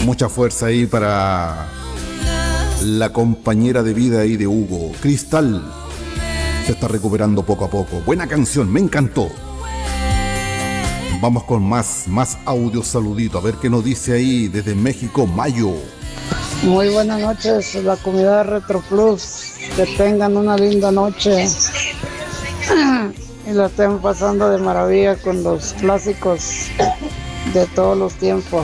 Mucha fuerza ahí para la compañera de vida ahí de Hugo. Cristal se está recuperando poco a poco. Buena canción, me encantó. Vamos con más audio, saludito. A ver qué nos dice ahí desde México, Mayo. Muy buenas noches, la comunidad Retro Plus. Que tengan una linda noche y la estén pasando de maravilla con los clásicos de todos los tiempos.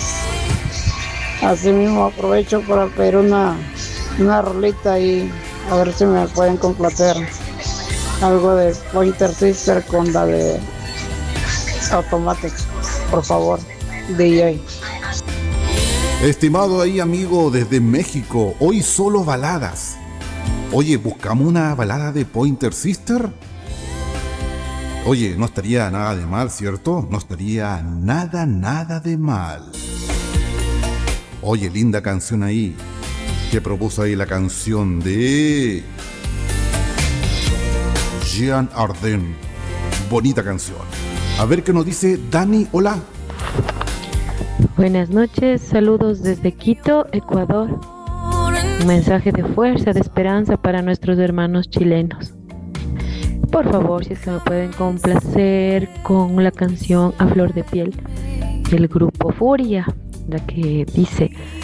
Asimismo aprovecho para pedir una rolita y a ver si me pueden complacer algo de Pointer Sister con la de Automatic, por favor, DJ. Estimado ahí amigo desde México, hoy solo baladas. Oye, ¿buscamos una balada de Pointer Sister? Oye, no estaría nada de mal, ¿cierto? No estaría nada de mal. Oye, linda canción ahí. Que propuso ahí la canción de Jean Arden. Bonita canción. A ver qué nos dice Dani. Hola. Buenas noches, saludos desde Quito, Ecuador. Un mensaje de fuerza, de esperanza para nuestros hermanos chilenos. Por favor, si es que me pueden complacer con la canción A Flor de Piel del grupo Furia, la que dice: